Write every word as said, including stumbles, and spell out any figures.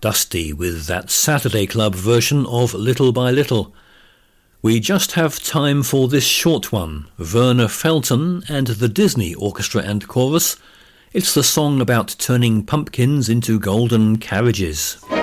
Dusty with that Saturday Club version of Little by Little. We just have time for this short one, Verna Felton and the Disney Orchestra and Chorus. It's the song about turning pumpkins into golden carriages.